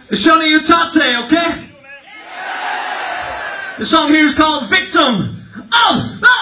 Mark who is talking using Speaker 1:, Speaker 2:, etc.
Speaker 1: Shoni Utate, okay? The song here is called Victim of the